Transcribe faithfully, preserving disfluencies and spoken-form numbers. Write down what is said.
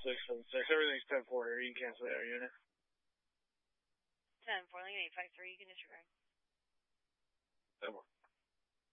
six seven six. Everything's ten four here. You can cancel that unit. ten four, Lincoln eight five three, you can disregard. ten four.